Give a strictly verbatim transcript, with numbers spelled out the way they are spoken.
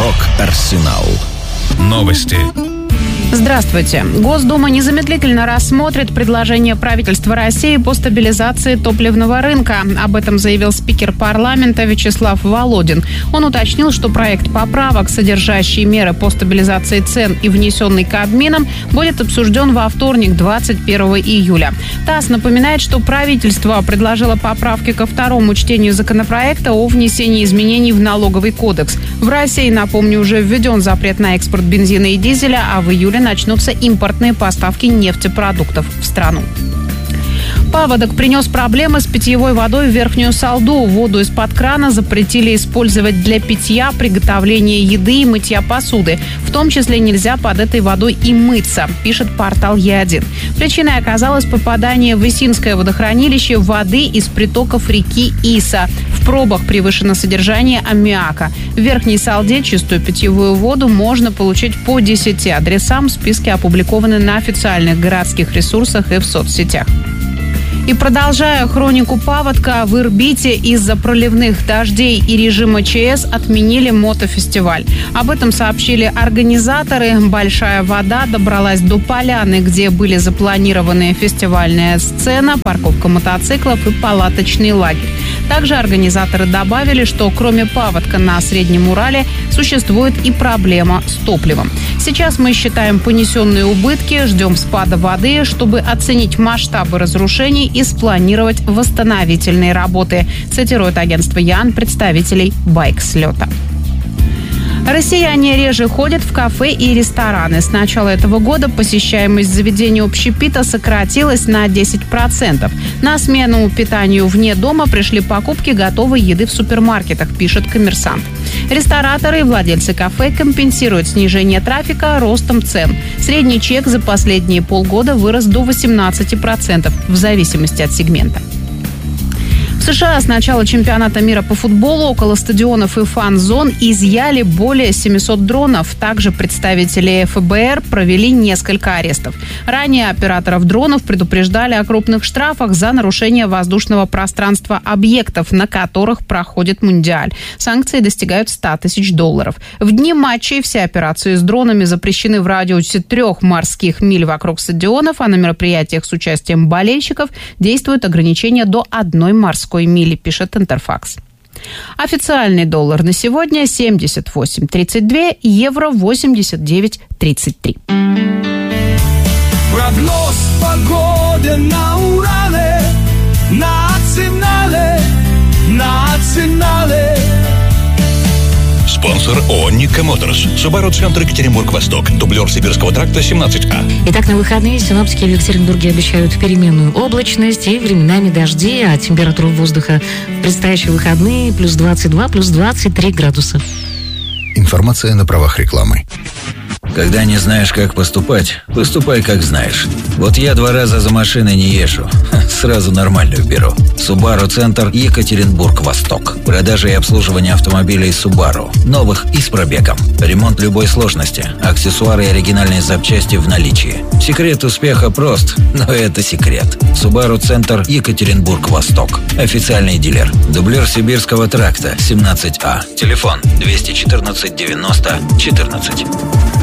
Рок-Арсенал. Новости. Здравствуйте. Госдума незамедлительно рассмотрит предложение правительства России по стабилизации топливного рынка. Об этом заявил спикер парламента Вячеслав Володин. Он уточнил, что проект поправок, содержащий меры по стабилизации цен и внесенный Кабмином, будет обсужден во вторник, двадцать первого июля. ТАСС напоминает, что правительство предложило поправки ко второму чтению законопроекта о внесении изменений в налоговый кодекс. В России, напомню, уже введен запрет на экспорт бензина и дизеля, а в июле начнутся импортные поставки нефтепродуктов в страну. Паводок принес проблемы с питьевой водой в Верхнюю Салду. Воду из-под крана запретили использовать для питья, приготовления еды и мытья посуды. В том числе нельзя под этой водой и мыться, пишет портал Е один. Причиной оказалось попадание в Исинское водохранилище воды из притоков реки Иса. В пробах превышено содержание аммиака. В Верхней Салде чистую питьевую воду можно получить по десяти адресам. Списки опубликованы на официальных городских ресурсах и в соцсетях. И продолжая хронику паводка, в Ирбите из-за проливных дождей и режима ЧС отменили мотофестиваль. Об этом сообщили организаторы. Большая вода добралась до поляны, где были запланированы фестивальная сцена, парковка мотоциклов и палаточный лагерь. Также организаторы добавили, что кроме паводка на Среднем Урале существует и проблема с топливом. Сейчас мы считаем понесенные убытки, ждем спада воды, чтобы оценить масштабы разрушений и спланировать восстановительные работы, цитирует агентство Ян представителей байк-слета. Россияне реже ходят в кафе и рестораны. С начала этого года посещаемость заведений общепита сократилась на десять процентов. На смену питанию вне дома пришли покупки готовой еды в супермаркетах, пишет «Коммерсант». Рестораторы и владельцы кафе компенсируют снижение трафика ростом цен. Средний чек за последние полгода вырос до восемнадцати процентов в зависимости от сегмента. В США с начала чемпионата мира по футболу около стадионов и фан-зон изъяли более семисот дронов. Также представители эф бэ эр провели несколько арестов. Ранее операторов дронов предупреждали о крупных штрафах за нарушение воздушного пространства объектов, на которых проходит Мундиаль. Санкции достигают ста тысяч долларов. В дни матчей все операции с дронами запрещены в радиусе трех морских миль вокруг стадионов, а на мероприятиях с участием болельщиков действуют ограничения до одной морской мили, пишет Интерфакс. Официальный доллар на сегодня семьдесят восемь тридцать два, евро восемьдесят девять тридцать три. Прогноз погоды на Урале, национале, национале. Спонсор ООО «Никко Моторс». Subaru Центр Екатеринбург-Восток. Дублер Сибирского тракта семнадцать А. Итак, на выходные синоптики в Екатеринбурге обещают переменную облачность и временами дожди, а температура воздуха в предстоящие выходные плюс двадцать два, плюс двадцать три градуса. Информация на правах рекламы. Когда не знаешь, как поступать, поступай, как знаешь. Вот я два раза за машиной не езжу. Сразу нормальную беру. Subaru Центр Екатеринбург-Восток. Продажа и обслуживание автомобилей Subaru. Новых и с пробегом. Ремонт любой сложности. Аксессуары и оригинальные запчасти в наличии. Секрет успеха прост, но это секрет. Subaru Центр Екатеринбург-Восток. Официальный дилер. Дублер Сибирского тракта семнадцать А. Телефон двести четырнадцать девяносто четырнадцать.